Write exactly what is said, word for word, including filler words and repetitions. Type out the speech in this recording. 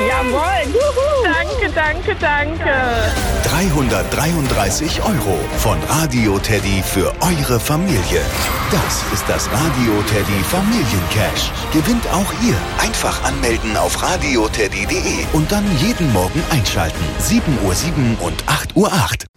Jawohl. Juhu. Danke, danke, danke. dreihundertdreiunddreißig Euro von Radio Teddy für eure Familie. Das ist das Radio Teddy Familiencash. Gewinnt auch ihr. Einfach anmelden auf radioteddy punkt de und dann jeden Morgen einschalten. sieben Uhr sieben und acht Uhr acht.